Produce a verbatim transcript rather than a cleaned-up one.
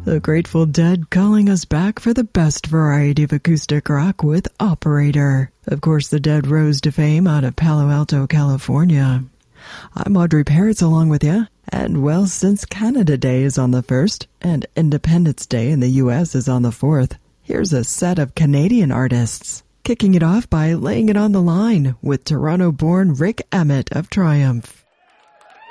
The Grateful Dead calling us back for the best variety of acoustic rock with Operator. Of course, the Dead rose to fame out of Palo Alto, California. I'm Audrey Parrots along with you. And well, since Canada Day is on the first and Independence Day in the U S is on the fourth, here's a set of Canadian artists. Kicking it off by laying it on the line with Toronto-born Rick Emmett of Triumph.